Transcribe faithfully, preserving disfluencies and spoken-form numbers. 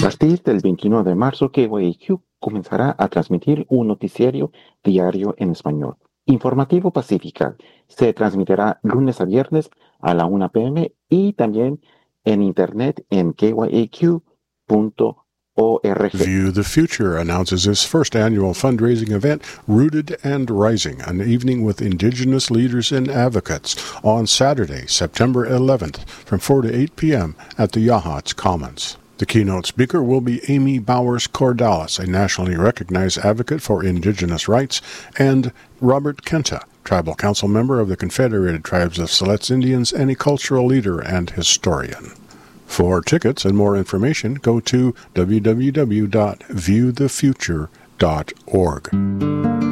partir del veintiuno de marzo, K Y A Q comenzará a transmitir un noticiario diario en español. Informativo Pacífica se transmitirá lunes a viernes a la una p m y también en internet en K Y A Q punto org. View the Future announces its first annual fundraising event, Rooted and Rising, an evening with Indigenous leaders and advocates, on Saturday, September eleventh, from four to eight p.m. at the Yachats Commons. The keynote speaker will be Amy Bowers Cordalis, a nationally recognized advocate for Indigenous rights, and Robert Kenta, Tribal Council member of the Confederated Tribes of Siletz Indians and a cultural leader and historian. For tickets and more information, go to w w w dot view the future dot org.